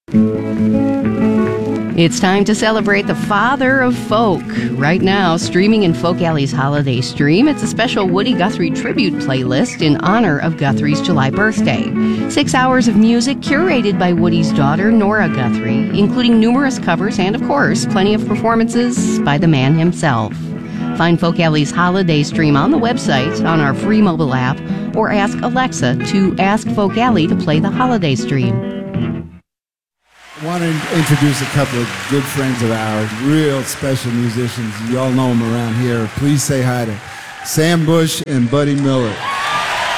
It's time to celebrate the father of folk. Right now, streaming in Folk Alley's Holiday Stream, it's a special Woody Guthrie tribute playlist in honor of Guthrie's July birthday. 6 hours of music curated by Woody's daughter, Nora Guthrie, including numerous covers and, of course, plenty of performances by the man himself. Find Folk Alley's Holiday Stream on the website, on our free mobile app, or ask Alexa to ask Folk Alley to play the Holiday Stream. I want to introduce a couple of good friends of ours, real special musicians. You all know them around here. Please say hi to Sam Bush and Buddy Miller.